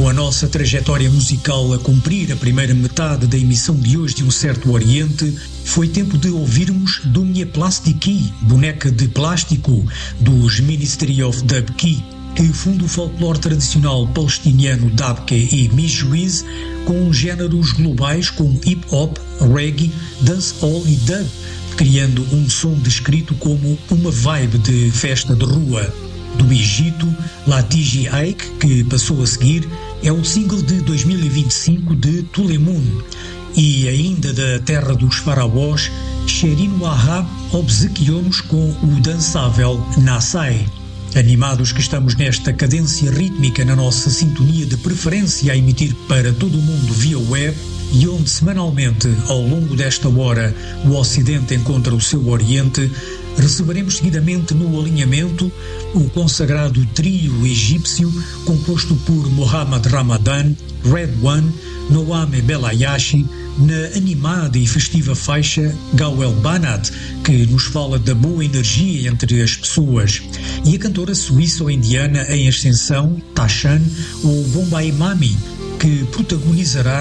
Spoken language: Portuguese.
Com a nossa trajetória musical a cumprir a primeira metade da emissão de hoje de Um Certo Oriente, foi tempo de ouvirmos Dumnie Plastiki, boneca de plástico, dos Ministry of Dubki, que funda o folclore tradicional palestiniano Dabke e Mijuiz, com géneros globais como hip-hop, reggae, dancehall e dub, criando um som descrito como uma vibe de festa de rua. Do Egito, Latiji Aik, que passou a seguir, é o single de 2025 de Tulemun. E ainda da terra dos faraós, Sherin Wahab obsequiou-nos com o dançável Nassai. Animados que estamos nesta cadência rítmica na nossa sintonia de preferência a emitir para todo o mundo via web, e onde semanalmente, ao longo desta hora, o Ocidente encontra o seu Oriente, receberemos seguidamente no alinhamento o consagrado trio egípcio composto por Mohamed Ramadan, Red One, Noame Belayashi, na animada e festiva faixa Gawel Banat, que nos fala da boa energia entre as pessoas, e a cantora suíço-indiana em ascensão, Tashan, ou Bombay Mami, que protagonizará